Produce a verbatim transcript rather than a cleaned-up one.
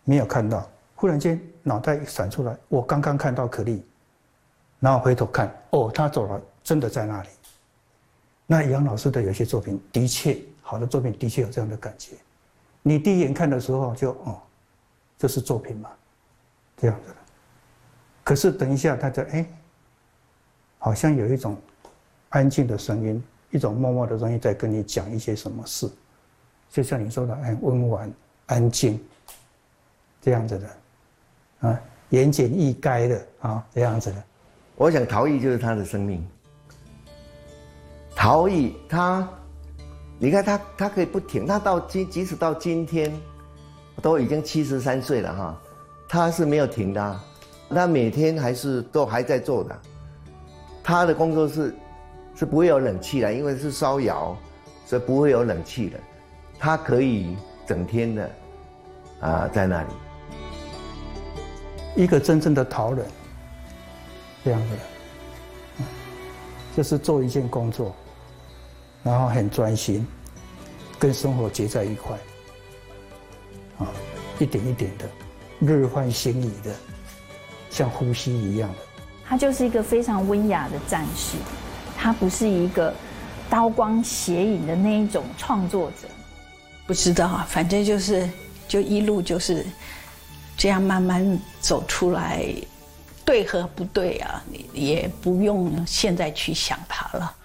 没有看到，忽然间脑袋一闪出来，我刚刚看到可丽，然后回头看，哦，他走了，真的在那里。那杨老师的有些作品的确，好的作品的确有这样的感觉。你第一眼看的时候就哦，这是作品嘛，这样子的。可是等一下，他就哎，好像有一种安静的声音，一种默默的东西在跟你讲一些什么事，就像你说的，哎，温婉、安静，这样子的，啊，言简意赅的啊，这样子的。 我想陶艺就是他的生命。陶艺他，你看他，他可以不停，他到今即使到今天，都已经七十三岁了哈，他是没有停的、啊，他每天还是都还在做的。他的工作室是不会有冷气的，因为是烧窑，所以不会有冷气的。他可以整天的啊、呃、在那里。 一个真正的陶人，这样子的，嗯，就是做一件工作，然后很专心，跟生活结在一块，啊，一点一点的，日换星移的，像呼吸一样的。 他就是一个非常温雅的战士，他不是一个刀光血影的那一种创作者。 不知道啊，反正就是就一路就是这样慢慢走出来，对和不对啊，也不用现在去想它了。